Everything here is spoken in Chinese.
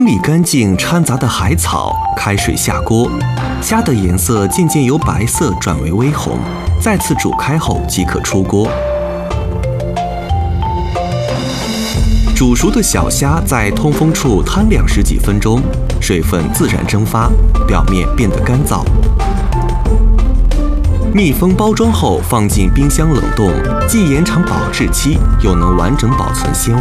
清理干净掺杂的海草，开水下锅，虾的颜色渐渐由白色转为微红，再次煮开后即可出锅。煮熟的小虾在通风处摊20几分钟，水分自然蒸发，表面变得干燥。密封包装后放进冰箱冷冻，既延长保质期，又能完整保存鲜味。